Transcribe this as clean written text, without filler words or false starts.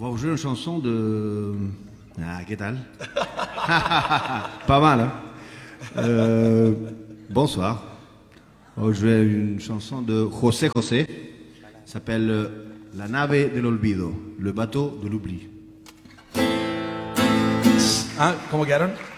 On va vous jouer une chanson de... Ah, qu'est-ce Pas mal, hein bonsoir. On va jouer une chanson de José José. Ça s'appelle La nave del olvido, le bateau de l'oubli. Ah, ¿cómo quedaron?